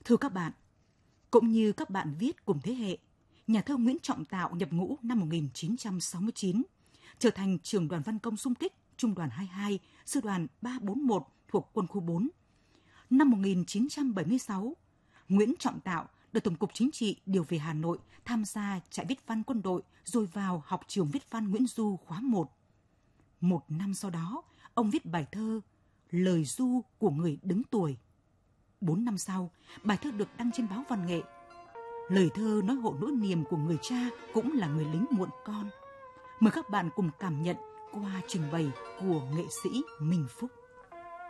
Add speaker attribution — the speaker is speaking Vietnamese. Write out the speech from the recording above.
Speaker 1: Thưa các bạn, cũng như các bạn viết cùng thế hệ, nhà thơ Nguyễn Trọng Tạo nhập ngũ năm 1969, trở thành trưởng đoàn văn công xung kích Trung đoàn 22, Sư đoàn 341 thuộc Quân khu 4. Năm 1976, Nguyễn Trọng Tạo được Tổng cục Chính trị điều về Hà Nội tham gia trại viết văn quân đội rồi vào học trường viết văn Nguyễn Du khóa 1. Một năm sau đó, ông viết bài thơ Lời ru của người đứng tuổi. 4 năm sau, bài thơ được đăng trên báo Văn nghệ. Lời thơ nói hộ nỗi niềm của người cha cũng là người lính muộn con. Mời các bạn cùng cảm nhận qua trình bày của nghệ sĩ Minh Phúc.